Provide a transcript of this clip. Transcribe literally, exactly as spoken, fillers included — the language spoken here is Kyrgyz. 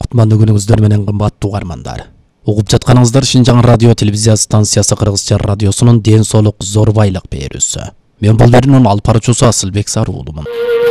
кутмандуу күнүңүздөр менен кымбаттуу угармандар. Угуп жатканыңыздар Шинжаң радио телевизия станциясы Кыргызча радиосунун ден соолук зор байлык берүүсү. Мен бул берүүнүн алып баруучусу Асылбек Саруулумун.